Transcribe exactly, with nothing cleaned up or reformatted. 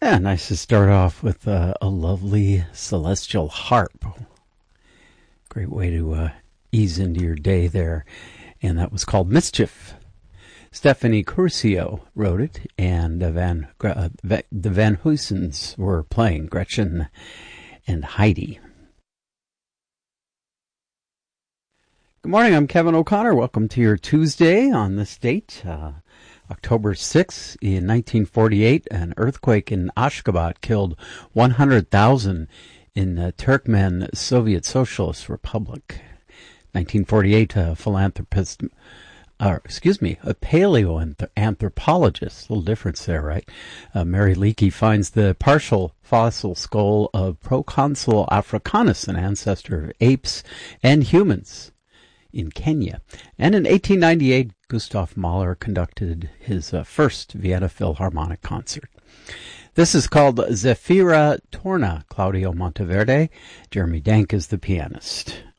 Yeah, nice to start off with uh, a lovely celestial harp. Great way to uh, ease into your day there. And that was called Mischief. Stephanie Curcio wrote it, and uh, Van, uh, the Van Huysens were playing, Gretchen and Heidi. Good morning, I'm Kevin O'Connor. Welcome to your Tuesday on this date, uh, October sixth, in nineteen forty-eight. An earthquake in Ashgabat killed one hundred thousand in the Turkmen Soviet Socialist Republic. nineteen forty-eight, a philanthropist, uh, excuse me, a paleoanthropologist, a little difference there, right? Uh, Mary Leakey finds the partial fossil skull of Proconsul africanus, an ancestor of apes and humans, in Kenya. And in eighteen ninety-eight, Gustav Mahler conducted his uh, first Vienna Philharmonic concert. This is called Zefira Torna, Claudio Monteverde. Jeremy Dank is the pianist.